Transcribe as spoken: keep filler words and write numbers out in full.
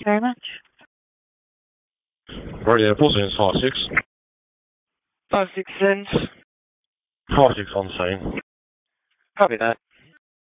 you very much. Radio Portsmouth, five six. Five six cents. Five six on scene. Copy that.